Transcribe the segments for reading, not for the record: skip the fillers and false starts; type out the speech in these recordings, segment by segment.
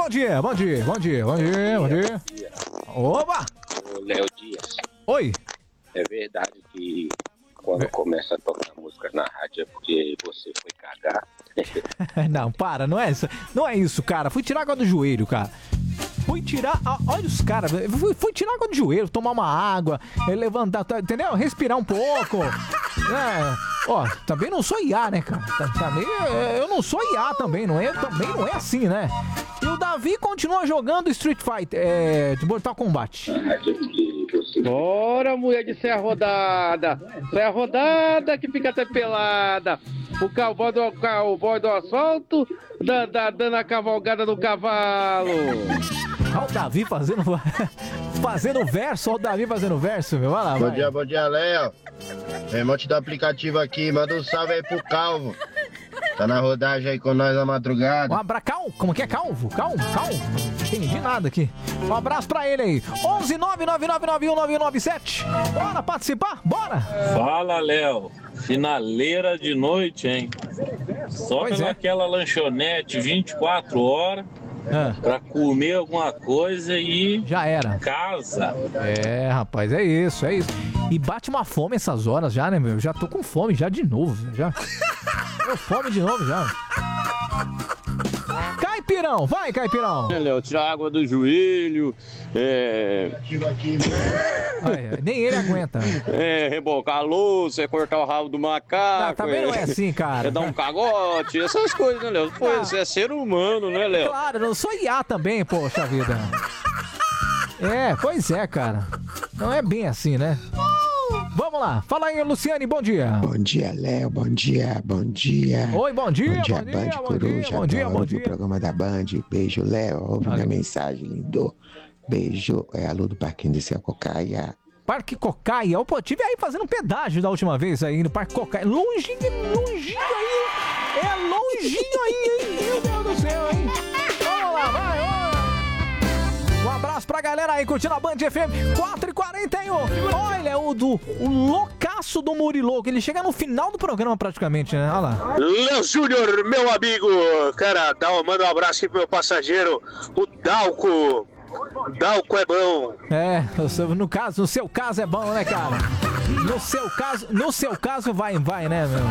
bom dia, bom dia, bom dia, bom dia, bom dia. Opa! Léo Dias. Oi. É verdade que quando começa a tocar música na rádio é porque você foi cagar? Não, para, não é isso. Não é isso, cara. Fui tirar água do joelho, cara. Fui tirar. Olha os caras. Fui tirar água do joelho, tomar uma água, levantar, entendeu? Respirar um pouco. Ó, também não sou IA, né, cara? Também, eu não sou IA também não é assim, né? E o Davi continua jogando Street Fighter, de Mortal Kombat. Bora, mulher de Serra Rodada. Serra Rodada que fica até pelada. O cowboy do asfalto dando a cavalgada no cavalo. Olha o Davi fazendo verso. Olha o Davi fazendo verso, meu. Vai lá, vai. Bom dia, Léo. Remote do aplicativo aqui, manda um salve aí pro Calvo. Tá na rodagem aí com nós na madrugada. Um abraço, como que é? Calvo? Calvo? Não entendi nada aqui. Um abraço pra ele aí. 11999919197. Bora participar? Bora! Fala, Léo. Finaleira de noite, hein? Só naquela lanchonete 24 horas pra comer alguma coisa e... Já era. Casa. É, rapaz, é isso. E bate uma fome essas horas já, né, meu? Já tô com fome já de novo, já. Tô fome de novo já. Caipirão, vai, Caipirão. Léo, tirar água do joelho, nem ele aguenta. Rebocar a louça, cortar o rabo do macaco. Também não é assim, cara. Dar um cagote, essas coisas, né, Léo? Você é ser humano, né, Léo? Claro, eu não sou IA também, poxa vida. Pois é, cara. Não é bem assim, né? Vamos lá, fala aí, Luciane, bom dia. Bom dia, Léo, bom dia. Oi, bom dia, Band Coruja, bom dia. O programa da Band, beijo, Léo, ouve minha mensagem, lindo. Beijo, é alô do Parquinho de Céu Cocaia. Parque Cocaia, pô, tive aí fazendo um pedágio da última vez aí no Parque Cocaia, longinho aí, hein, meu Deus do céu, hein. Vamos lá, vai. Um abraço pra galera aí curtindo a Band FM 4h41. Olha, o loucaço do Muriloco. Ele chega no final do programa praticamente, né? Olha lá. Léo Júnior, meu amigo. Cara, manda um abraço aqui pro meu passageiro, o Dalco. Dalco é bom. No seu caso é bom, né, cara? No seu caso vai, né, meu?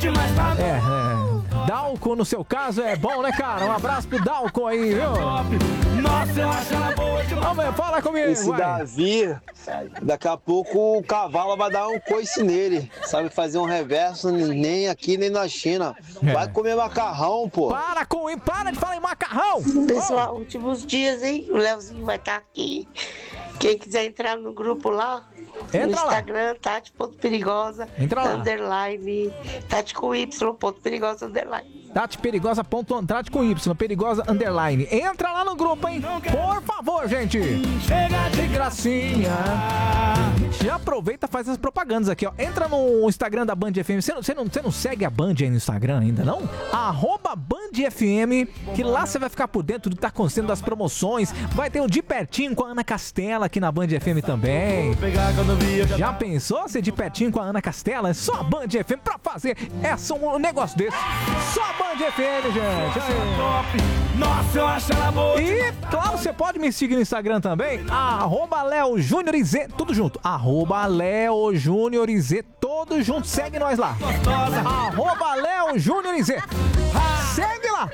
Dalco, no seu caso é bom, né, cara? Um abraço pro Dalco aí, viu? Nossa, eu acho ela boa demais. Vamos, fala comigo. Esse Davi, daqui a pouco o cavalo vai dar um coice nele. Sabe fazer um reverso nem aqui nem na China. Vai comer macarrão, pô. Para de falar em macarrão. Pessoal, últimos dias, hein? O Léozinho vai estar aqui. Quem quiser entrar no grupo lá, no Instagram, Tati.perigosa, underline, Tati com Y, perigosa, underline. Tati Perigosa, Tati com Y, Perigosa, underline. Entra lá no grupo, hein? Por favor, gente. Chega de gracinha. Já aproveita e faz as propagandas aqui, ó. Entra no Instagram da Band FM. Você não segue a Band aí no Instagram ainda, não? @BandFM, que lá você vai ficar por dentro do que tá acontecendo das promoções. Vai ter um de pertinho com a Ana Castela aqui na Band FM também. Já pensou ser de pertinho com a Ana Castela? É só a Band FM pra fazer um negócio desse. Só a Band FM, gente. Nossa, eu acho ela boa. E, claro, você pode me seguir no Instagram também. @LeoJuniorIZ, tudo junto. @LeoJuniorIZ, tudo junto. Segue nós lá. @LeoJuniorIZ. Segue lá.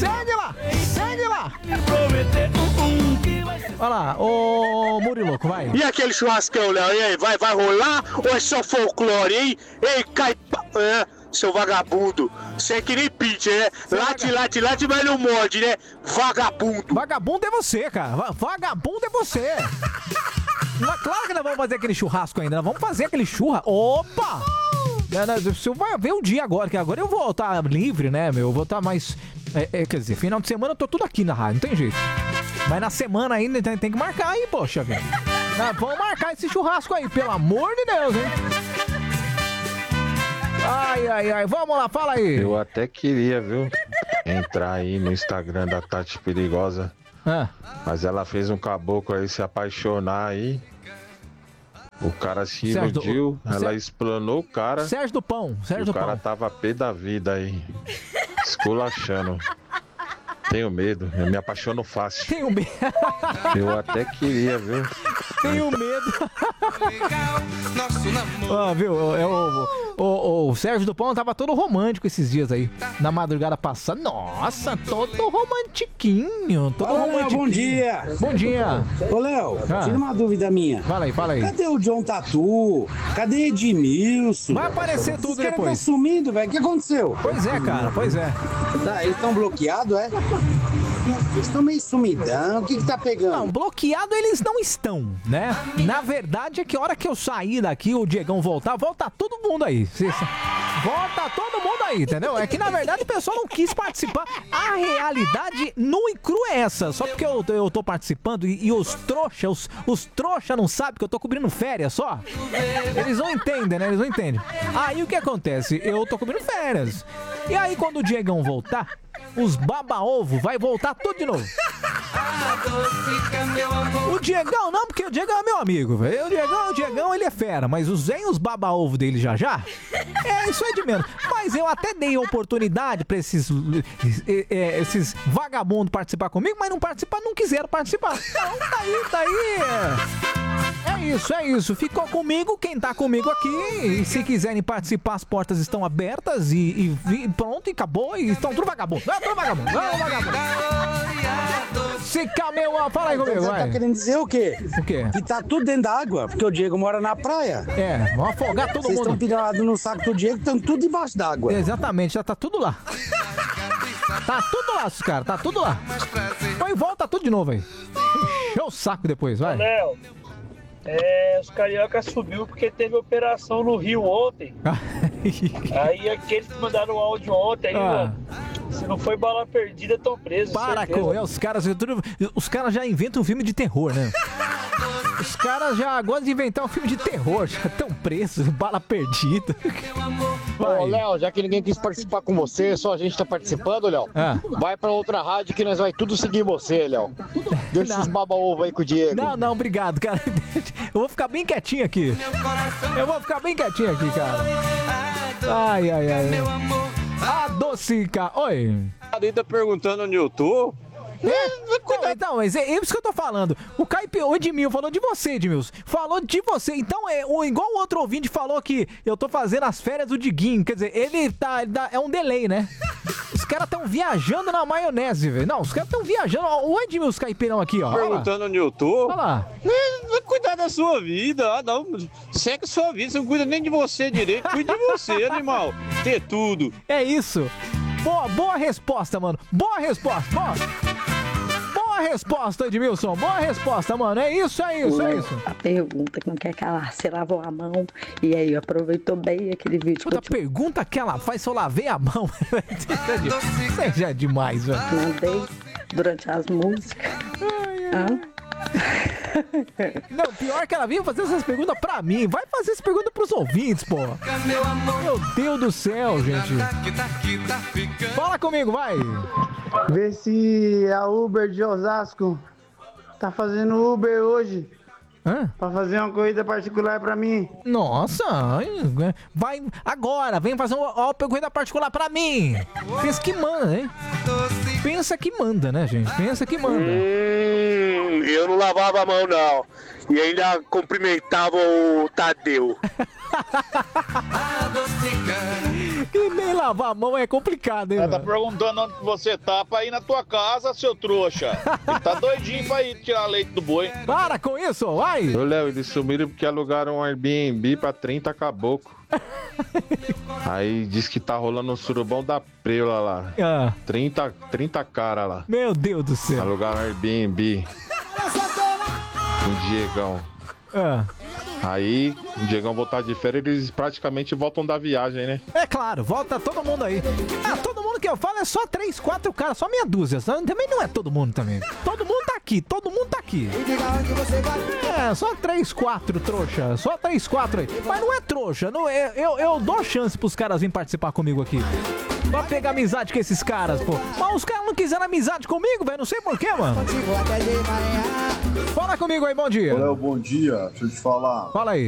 Olha lá, ô Muriloco, vai. E aquele churrascão, Léo? E aí, vai rolar ou é só folclore, hein? Ei, seu vagabundo. Você é que nem pitch, né? Late, mas não morde, né? Vagabundo. Vagabundo é você, cara. Vagabundo é você. Claro que nós vamos fazer aquele churrasco ainda. Nós vamos fazer aquele churrasco. Opa! Você vai ver o dia agora, que agora eu vou estar livre, né, meu? Eu vou estar mais... quer dizer, final de semana eu tô tudo aqui na rádio, não tem jeito. Mas na semana ainda tem que marcar aí, poxa, velho. Vamos marcar esse churrasco aí, pelo amor de Deus, hein? Ai, vamos lá, fala aí. Eu até queria, viu, entrar aí no Instagram da Tati Perigosa. Mas ela fez um caboclo aí se apaixonar aí. O cara se iludiu, ela explanou o cara. Sérgio do Pão. O cara tava pé da vida aí, esculachando. Tenho medo, eu me apaixono fácil. Tenho medo. Eu até queria, viu? Tenho medo. Viu? O Sérgio do Pão tava todo romântico esses dias aí. Na madrugada passada. Nossa, todo romantiquinho. Todo romantiquinho. Bom dia. Bom dia. Ô, Léo, tira uma dúvida minha. Fala aí. Cadê o John Tatu? Cadê Edmilson? Vai aparecer tudo depois. Tá sumindo, velho. O que aconteceu? Pois é, cara. Pois é. Tá, eles estão bloqueados, é? Eles estão meio sumidão, o que tá pegando? Não, bloqueado eles não estão, né? Na verdade é que a hora que eu sair daqui, o Diegão volta todo mundo aí. Volta todo mundo aí, entendeu? É que na verdade o pessoal não quis participar. A realidade nua e crua é essa. Só porque eu tô participando e os trouxa não sabem que eu tô cobrindo férias só. Eles não entendem, né? Eles não entendem. Aí o que acontece? Eu tô cobrindo férias. E aí quando o Diegão voltar, os baba-ovo vai voltar tudo de novo. O Diegão não, porque o Diegão é meu amigo, velho. O Diegão ele é fera, mas os baba-ovo dele já, isso é de menos. Mas eu até dei oportunidade pra esses vagabundos participar comigo, mas não quiseram participar. Então, tá aí. É isso. Ficou comigo quem tá comigo aqui. E se quiserem participar, as portas estão abertas e pronto, e acabou. E estão tudo vagabundo. Tudo vagabundo. Se calmeu, fala aí comigo, vai. Tá querendo dizer o quê? O quê? Que tá tudo dentro da água, porque o Diego mora na praia. Vamos afogar todo mundo. Vocês estão pendurados no saco do Diego, estão tudo debaixo d'água. Exatamente, já tá tudo lá. Tá tudo lá, cara, tá tudo lá. Põe volta tudo de novo aí. Encheu o saco depois, vai. Léo, os carioca subiu porque teve operação no Rio ontem. Aí aqueles que mandaram o áudio ontem, aí, mano, se não foi bala perdida, estão presos. Para com os caras já inventam um filme de terror, né? Os caras já gostam de inventar um filme de terror, já estão presos, bala perdida. Ô, Léo, já que ninguém quis participar com você, só a gente tá participando, Léo. Vai pra outra rádio que nós vai tudo seguir você, Léo. Deixa esses baba-ovo aí com o Diego. Não, obrigado, cara. Eu vou ficar bem quietinho aqui. Cara. Ai. A Docica, oi. Ele tá perguntando no YouTube. Então, mas é isso que eu tô falando. O Edmil falou de você, Edmilson. Falou de você. Então, igual o outro ouvinte falou que eu tô fazendo as férias do Diguinho. Quer dizer, ele é um delay, né? Os caras tão viajando na maionese, velho. Não, os caras tão viajando. O Edmilson Caipirão aqui, ó. Perguntando no YouTube. Olha lá. Vai cuidar da sua vida. Não. Segue a sua vida. Você não cuida nem de você direito. Cuida de você, animal. Ter tudo. É isso. Boa resposta, mano. Boa resposta, Edmilson. Boa resposta, mano. É isso. A pergunta que não quer calar, você lavou a mão e aí aproveitou bem aquele vídeo. A pergunta que ela faz se eu lavei a mão. Isso já é demais, velho. Mandei durante as músicas. Não, pior que ela vinha fazer essas perguntas pra mim. Vai fazer essa pergunta pros ouvintes, pô. Meu Deus do céu, gente. Fala comigo, vai. Vê se a Uber de Osasco tá fazendo Uber hoje. Pra fazer uma corrida particular pra mim. Nossa, vai agora, vem fazer uma corrida particular pra mim. Pensa que manda, hein? Pensa que manda, né, gente? Pensa que manda. Eu não lavava a mão, não. E ainda cumprimentava o Tadeu. E nem lavar a mão é complicado, hein? Ela tá perguntando onde você tá pra ir na tua casa, seu trouxa. Ele tá doidinho pra ir tirar leite do boi. Para com isso, vai! Ô, Léo, eles sumiram porque alugaram um Airbnb pra 30 caboclo. Aí diz que tá rolando um surubão da preula lá. 30 cara lá. Meu Deus do céu. Alugaram um Airbnb. Um Diegão. Aí, o Diegão voltar de férias, eles praticamente voltam da viagem, né? É claro, volta todo mundo aí. Todo mundo que eu falo é só 3, 4 caras, só meia dúzia. Também não é todo mundo também. Todo mundo tá aqui. Só 3, 4 trouxa. Só 3, 4 aí. Mas não é trouxa. Eu dou chance pros caras virem participar comigo aqui. Pra pegar amizade com esses caras, pô. Mas os caras não quiseram amizade comigo, velho. Não sei porquê, mano. Fala comigo aí, bom dia. Léo, bom dia. Deixa eu te falar. Fala aí.